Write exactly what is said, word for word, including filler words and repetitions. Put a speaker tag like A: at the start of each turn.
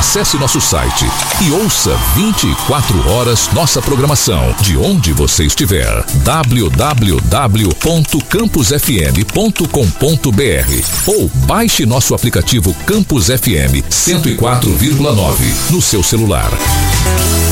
A: Acesse nosso site e ouça vinte e quatro horas nossa programação de onde você estiver. w w w ponto campus f m ponto com ponto b r ou baixe nosso aplicativo Campus F M cento e quatro vírgula nove no seu celular.